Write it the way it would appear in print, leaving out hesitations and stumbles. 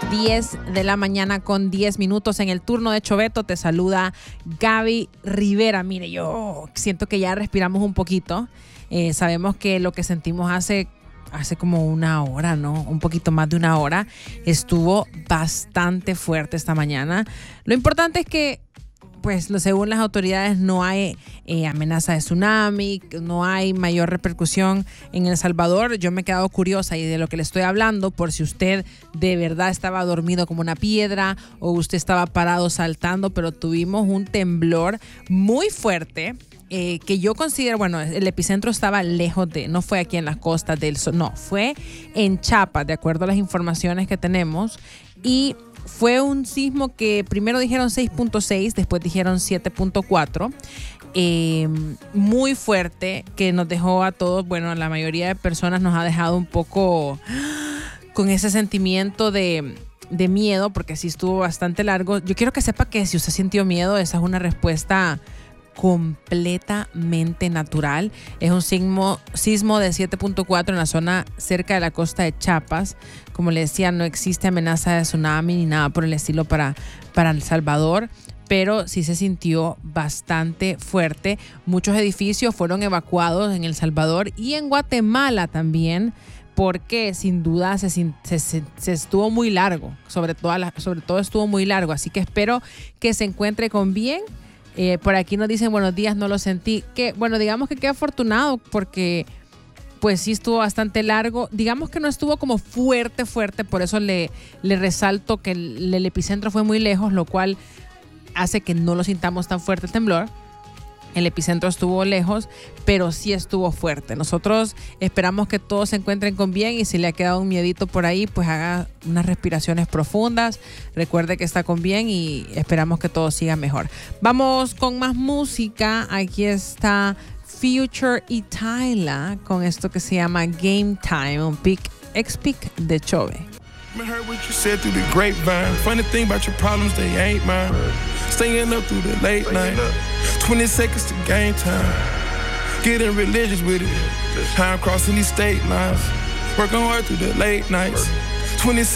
10 de la mañana con 10 minutos. En el turno de Choveto te saluda Gaby Rivera. Mire, yo siento que ya respiramos un poquito. Sabemos que lo que sentimos hace como una hora, ¿no? Un poquito más de una hora. Estuvo bastante fuerte esta mañana. Lo importante es que, pues, según las autoridades, no hay amenaza de tsunami, no hay mayor repercusión en El Salvador. Yo me he quedado curiosa y de lo que le estoy hablando, por si usted de verdad estaba dormido como una piedra o usted estaba parado saltando, pero tuvimos un temblor muy fuerte. Que yo considero, bueno, el epicentro estaba lejos no fue aquí en las costas del sur, no, fue en Chiapas, de acuerdo a las informaciones que tenemos, y fue un sismo que primero dijeron 6.6, después dijeron 7.4, muy fuerte, que nos dejó a todos, bueno, a la mayoría de personas nos ha dejado un poco con ese sentimiento de miedo, porque sí estuvo bastante largo. Yo quiero que sepa que si usted sintió miedo, esa es una respuesta completamente natural. Es un sismo de 7.4 en la zona cerca de la costa de Chiapas. Como le decía, no existe amenaza de tsunami ni nada por el estilo para El Salvador, pero sí se sintió bastante fuerte. Muchos edificios fueron evacuados en El Salvador y en Guatemala también, porque sin duda se estuvo muy largo, sobre todo estuvo muy largo, así que espero que se encuentre con bien. Por aquí nos dicen buenos días, no lo sentí. Que, bueno, digamos que quedé afortunado porque pues sí estuvo bastante largo. Digamos que no estuvo como fuerte, por eso le resalto que el epicentro fue muy lejos, lo cual hace que no lo sintamos tan fuerte el temblor. El epicentro estuvo lejos, pero sí estuvo fuerte. Nosotros esperamos que todos se encuentren con bien y si le ha quedado un miedito por ahí, pues haga unas respiraciones profundas. Recuerde que está con bien y esperamos que todo siga mejor. Vamos con más música. Aquí está Future y Tyla con esto que se llama Game Time, un ex-pick de Chove. I heard what you said through the grapevine. Funny thing about your problems, they ain't mine. Staying up through the late night. 20 seconds to game time. Getting religious with it. How I'm crossing these state lines. Working hard through the late nights. 20